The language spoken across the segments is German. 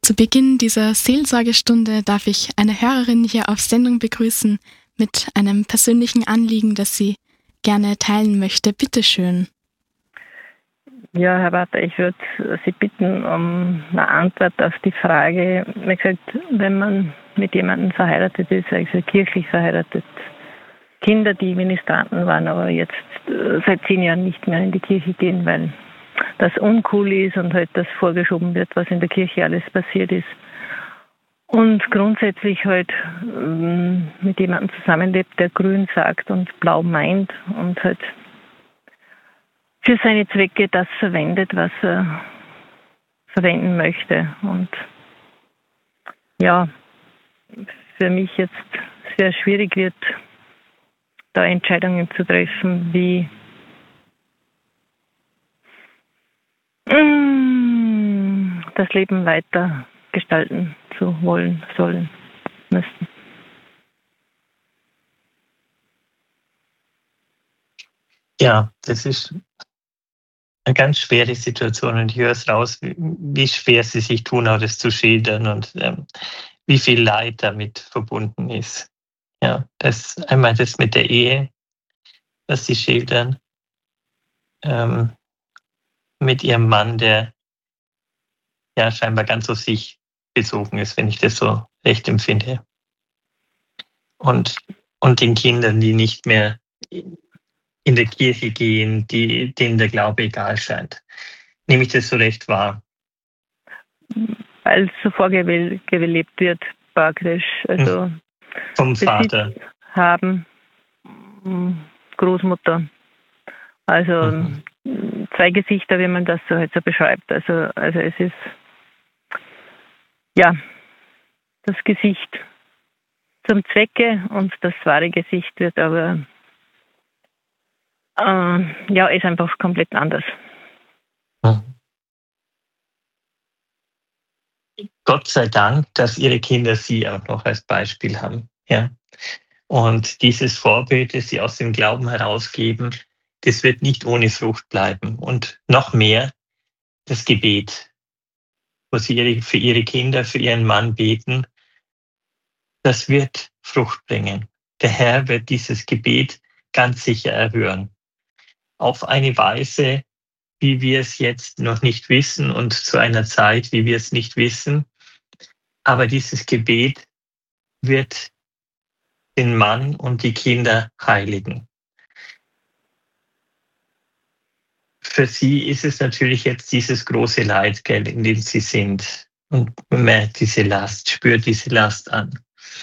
Zu Beginn dieser Seelsorgestunde darf ich eine Hörerin hier auf Sendung begrüßen mit einem persönlichen Anliegen, das sie gerne teilen möchte. Bitte schön. Ja, Herr Pater, ich würde Sie bitten um eine Antwort auf die Frage, wie gesagt, wenn man mit jemandem verheiratet ist, also kirchlich verheiratet, Kinder, die Ministranten waren, aber jetzt seit 10 Jahren nicht mehr in die Kirche gehen, weil das uncool ist und halt das vorgeschoben wird, was in der Kirche alles passiert ist. Und grundsätzlich halt mit jemandem zusammenlebt, der grün sagt und blau meint und halt für seine Zwecke das verwendet, was er verwenden möchte. Und ja, für mich jetzt sehr schwierig wird, da Entscheidungen zu treffen, wie das Leben weiter gestalten zu wollen, sollen, müssen. Ja, das ist eine ganz schwere Situation und ich höre es raus, wie schwer Sie sich tun, auch das zu schildern und wie viel Leid damit verbunden ist. Ja, das einmal das mit der Ehe, was Sie schildern, mit Ihrem Mann, der ja scheinbar ganz auf sich bezogen ist, wenn ich das so recht empfinde. Und den Kindern, die nicht mehr in der Kirche gehen, denen der Glaube egal scheint. Nehme ich das so recht wahr? Weil es so vorgelebt wird, praktisch. Also vom Vater. Haben, Großmutter. Also zwei Gesichter, wie man das so halt so beschreibt. Also es ist ja das Gesicht zum Zwecke und das wahre Gesicht wird aber ist einfach komplett anders. Gott sei Dank, dass Ihre Kinder Sie auch noch als Beispiel haben. Ja? Und dieses Vorbild, das Sie aus dem Glauben herausgeben, das wird nicht ohne Frucht bleiben. Und noch mehr das Gebet, wo Sie für Ihre Kinder, für Ihren Mann beten, das wird Frucht bringen. Der Herr wird dieses Gebet ganz sicher erhören. Auf eine Weise, wie wir es jetzt noch nicht wissen und zu einer Zeit, wie wir es nicht wissen. Aber dieses Gebet wird den Mann und die Kinder heiligen. Für sie ist es natürlich jetzt dieses große Leid, in dem sie sind. Und man merkt diese Last, spürt diese Last an.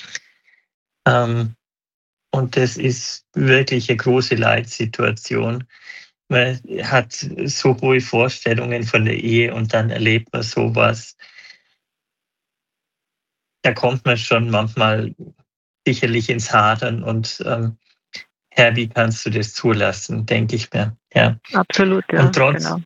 Und das ist wirklich eine große Leitsituation. Man hat so hohe Vorstellungen von der Ehe und dann erlebt man sowas. Da kommt man schon manchmal sicherlich ins Hadern und Herr, wie kannst du das zulassen, denke ich mir. Ja. Absolut, ja. Und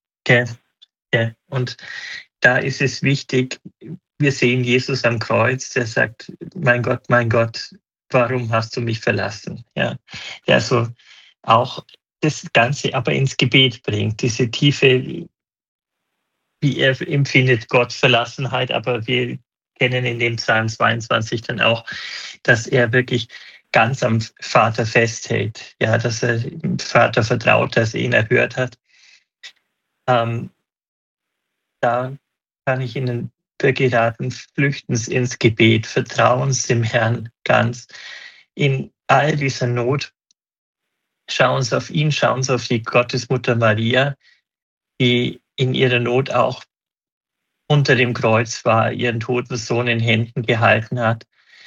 und da ist es wichtig, wir sehen Jesus am Kreuz, der sagt, mein Gott, warum hast du mich verlassen? Ja, der so auch das Ganze aber ins Gebet bringt, diese tiefe, wie er empfindet, Gottverlassenheit, aber wir kennen in dem Psalm 22 dann auch, dass er wirklich ganz am Vater festhält, ja, dass er dem Vater vertraut, dass er ihn erhört hat. Da kann ich Ihnen wirklich raten, flüchten Sie ins Gebet, vertrauen Sie dem Herrn ganz. In all dieser Not schauen Sie auf ihn, schauen Sie auf die Gottesmutter Maria, die in ihrer Not auch unter dem Kreuz war, ihren toten Sohn in Händen gehalten hat,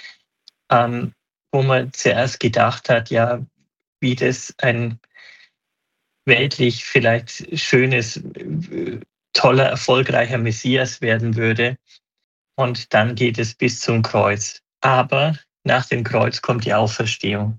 wo man zuerst gedacht hat, ja, wie das ein weltlich vielleicht schönes, toller, erfolgreicher Messias werden würde. Und dann geht es bis zum Kreuz. Aber nach dem Kreuz kommt die Auferstehung.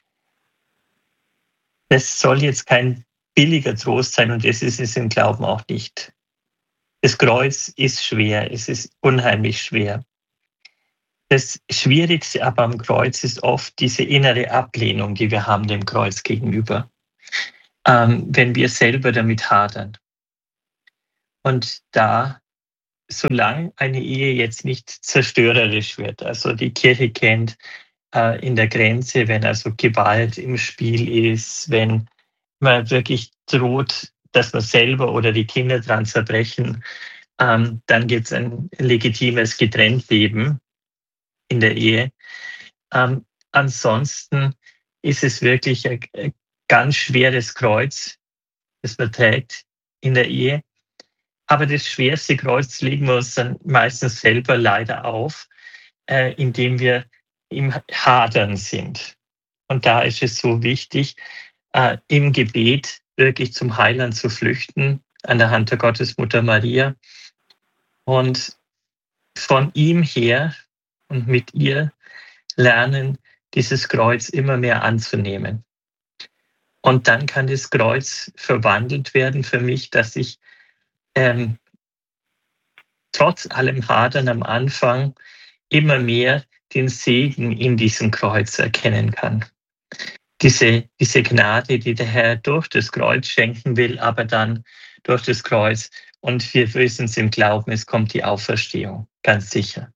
Das soll jetzt kein billiger Trost sein und das ist es im Glauben auch nicht. Das Kreuz ist schwer, es ist unheimlich schwer. Das Schwierigste aber am Kreuz ist oft diese innere Ablehnung, die wir haben dem Kreuz gegenüber, wenn wir selber damit hadern. Und da solange eine Ehe jetzt nicht zerstörerisch wird, also die Kirche kennt in der Grenze, wenn also Gewalt im Spiel ist, wenn man wirklich droht, dass man selber oder die Kinder dran zerbrechen, dann gibt es ein legitimes Getrenntleben in der Ehe. Ansonsten ist es wirklich ein ganz schweres Kreuz, das man trägt in der Ehe. Aber das schwerste Kreuz legen wir uns dann meistens selber leider auf, indem wir im Hadern sind. Und da ist es so wichtig, im Gebet wirklich zum Heiland zu flüchten, an der Hand der Gottesmutter Maria und von ihm her und mit ihr lernen, dieses Kreuz immer mehr anzunehmen. Und dann kann das Kreuz verwandelt werden für mich, dass ich trotz allem Hadern am Anfang immer mehr den Segen in diesem Kreuz erkennen kann. Diese Gnade, die der Herr durch das Kreuz schenken will, aber dann durch das Kreuz. Und wir wissen es im Glauben, es kommt die Auferstehung, ganz sicher.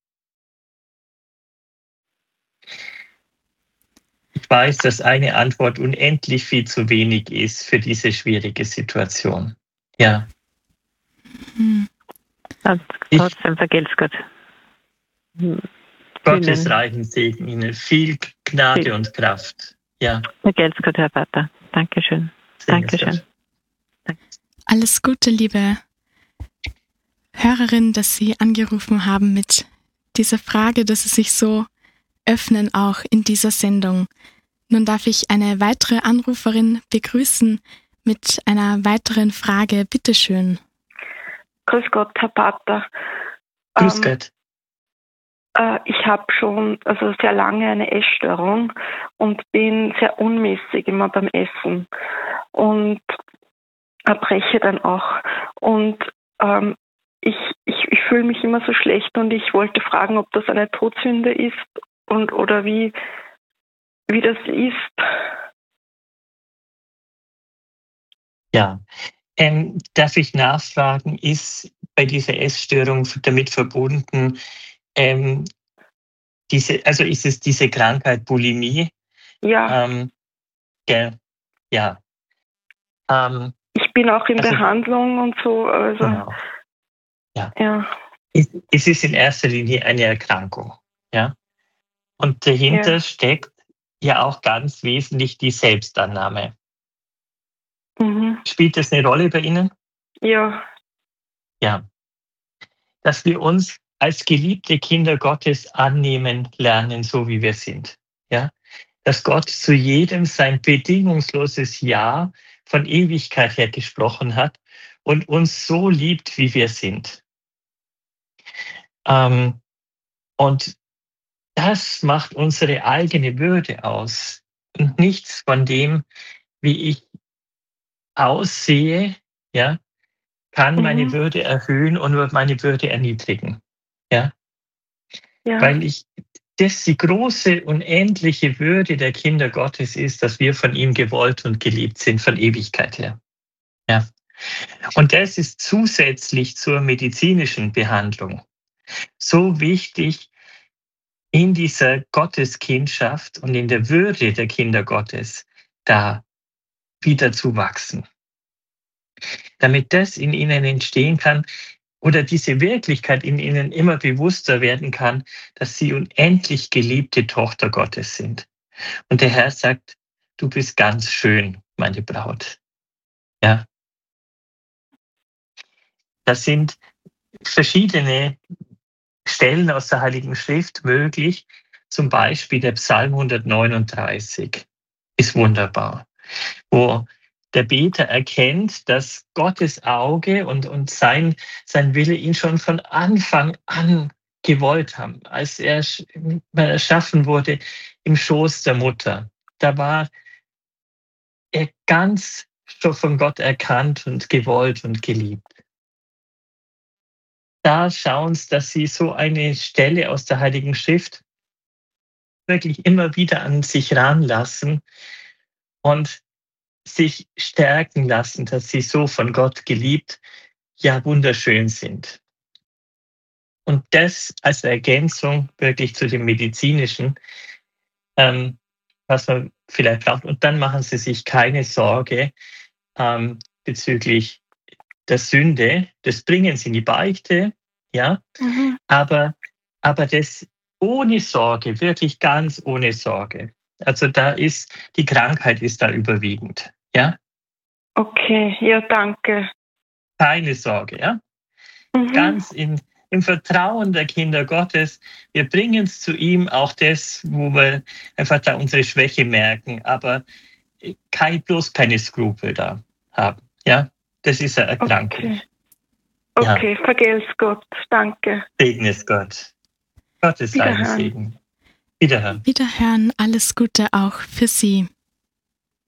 Ich weiß, dass eine Antwort unendlich viel zu wenig ist für diese schwierige Situation. Ja. Trotzdem vergelt's Gott. Gottes reichen Segen Ihnen. Viel Gnade und Kraft. Ja. Vergelt's Gott, Herr Pater. Dankeschön. Dankeschön. Alles Gute, liebe Hörerin, dass Sie angerufen haben mit dieser Frage, dass Sie sich so öffnen, auch in dieser Sendung. Nun darf ich eine weitere Anruferin begrüßen mit einer weiteren Frage. Bitte schön. Grüß Gott, Herr Pater. Grüß Gott. Ich habe schon sehr lange eine Essstörung und bin sehr unmäßig immer beim Essen und erbreche dann auch. Und ich fühle mich immer so schlecht und ich wollte fragen, ob das eine Todsünde ist oder wie das ist. Ja. Darf ich nachfragen, ist bei dieser Essstörung damit verbunden, ist es diese Krankheit Bulimie? Ja. Ja. Ich bin auch in Behandlung und so. Also, genau. Ja. Es ist in erster Linie eine Erkrankung. Ja? Und dahinter steckt ja auch ganz wesentlich die Selbstannahme. Mhm. Spielt das eine Rolle bei Ihnen? Ja. Ja. Dass wir uns als geliebte Kinder Gottes annehmen lernen, so wie wir sind. Ja? Dass Gott zu jedem sein bedingungsloses Ja von Ewigkeit her gesprochen hat und uns so liebt, wie wir sind. Und das macht unsere eigene Würde aus. Und nichts von dem, wie ich aussehe, ja, kann meine Würde erhöhen und meine Würde erniedrigen. Ja? Weil das die große, unendliche Würde der Kinder Gottes ist, dass wir von ihm gewollt und geliebt sind, von Ewigkeit her. Ja? Und das ist zusätzlich zur medizinischen Behandlung so wichtig, in dieser Gotteskindschaft und in der Würde der Kinder Gottes da wieder zu wachsen. Damit das in ihnen entstehen kann oder diese Wirklichkeit in ihnen immer bewusster werden kann, dass sie unendlich geliebte Tochter Gottes sind. Und der Herr sagt, du bist ganz schön, meine Braut. Ja. Das sind verschiedene Stellen aus der Heiligen Schrift möglich. Zum Beispiel der Psalm 139 ist wunderbar, wo der Beter erkennt, dass Gottes Auge und sein Wille ihn schon von Anfang an gewollt haben, als er erschaffen wurde im Schoß der Mutter. Da war er ganz schon von Gott erkannt und gewollt und geliebt. Da schauen Sie, dass Sie so eine Stelle aus der Heiligen Schrift wirklich immer wieder an sich ranlassen und sich stärken lassen, dass Sie so von Gott geliebt, ja wunderschön sind. Und das als Ergänzung wirklich zu dem Medizinischen, was man vielleicht braucht. Und dann machen Sie sich keine Sorge bezüglich der Sünde. Das bringen Sie in die Beichte, ja. Aber das ohne Sorge, wirklich ganz ohne Sorge. Also die Krankheit ist da überwiegend, ja. Okay, ja, danke. Keine Sorge, ja. Ganz im Vertrauen der Kinder Gottes. Wir bringen es zu ihm, auch das, wo wir einfach da unsere Schwäche merken, aber bloß keine Skrupel da haben. Ja, das ist eine Erkrankung. Okay, vergelt's Gott, danke. Segne es Gott. Gottes seinen Segen. Wiederhören. Wiederhören, alles Gute auch für Sie.